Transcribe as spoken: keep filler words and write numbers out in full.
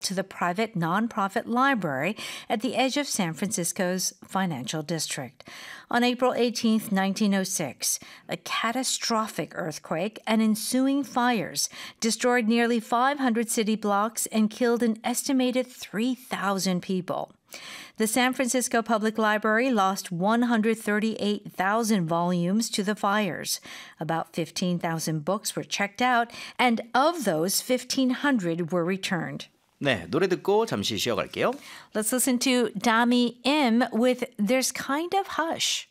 to the private nonprofit library at the edge of San Francisco's financial district. On April eighteenth, nineteen oh six, a catastrophic earthquake and ensuing fires destroyed nearly five hundred city blocks and killed an estimated three thousand people. The San Francisco Public Library lost one hundred thirty-eight thousand volumes to the fires. About fifteen thousand books were checked out, and of those, fifteen hundred were returned. 네, 노래 듣고 잠시 쉬어갈게요. Let's listen to Dami Im with There's Kind of Hush.